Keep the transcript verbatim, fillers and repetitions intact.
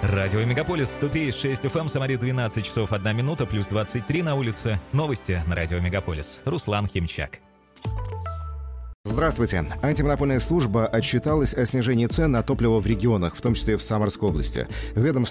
Радио Мегаполис, сто три и шесть эф эм, Самаре, двенадцать часов одна минута, плюс двадцать три на улице. Новости на Радио Мегаполис. Руслан Химчак. Здравствуйте. Антимонопольная служба отчиталась о снижении цен на топливо в регионах, в том числе в Самарской области. Ведомство